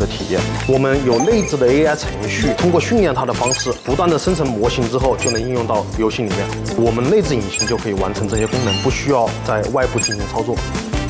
的体验。我们有内置的 AI 程序，通过训练它的方式，不断的生成模型之后，就能应用到游戏里面。我们内置引擎就可以完成这些功能，不需要在外部进行操作。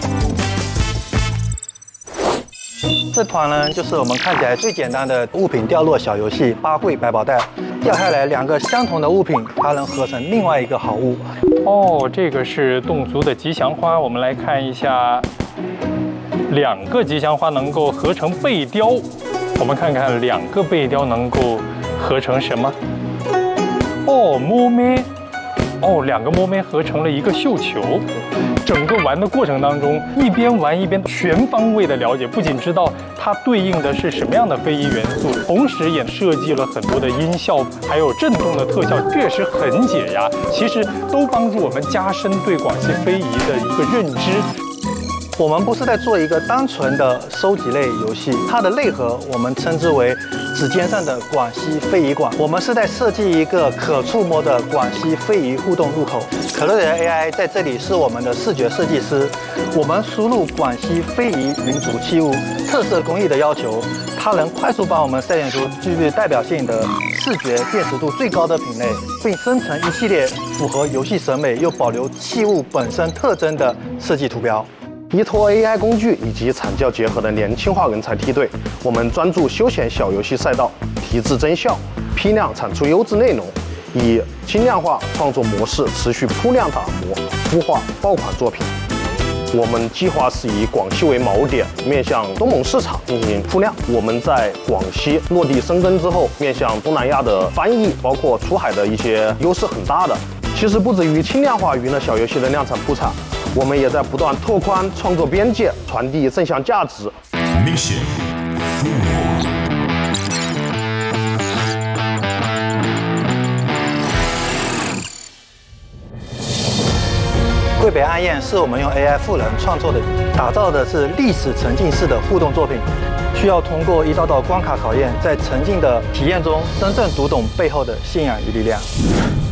这款呢，就是我们看起来最简单的物品掉落小游戏——八柜百宝袋。掉下来2个相同的物品，它能合成另外一个好物。 哦，这个是侗族的吉祥花，我们来看一下，2个吉祥花能够合成背雕。我们看看2个背雕能够合成什么？哦，摸咩。哦，2个摸咩合成了一个绣球。整个玩的过程当中，一边玩一边全方位的了解，不仅知道它对应的是什么样的非遗元素，同时也设计了很多的音效，还有震动的特效，确实很解压。其实都帮助我们加深对广西非遗的一个认知。 我们不是在做一个单纯的收集类游戏，它的内核我们称之为指尖上的广西非遗馆。我们是在设计一个可触摸的广西非遗互动入口。可乐的 AI 在这里是我们的视觉设计师，我们输入广西非遗民族器物特色工艺的要求，它能快速帮我们筛选出具备代表性的视觉辨识度最高的品类，并生成一系列符合游戏审美又保留器物本身特征的设计图标。 依托 AI 工具以及产教结合的年轻化人才梯队，我们专注休闲小游戏赛道，提质增效，批量产出优质内容，以轻量化创作模式持续铺量打磨，孵化爆款作品。我们计划是以广西为锚点，面向东盟市场进行铺量。我们在广西落地生根之后，面向东南亚的翻译，包括出海的一些优势很大的。其实不止于轻量化娱乐小游戏的量产铺产，我们也在不断拓宽创作边界，传递正向价值。Mission 桂北暗宴是我们用 AI 赋能创作的，打造的是历史沉浸式的互动作品，需要通过一道道关卡考验，在沉浸的体验中真正读懂背后的信仰与力量。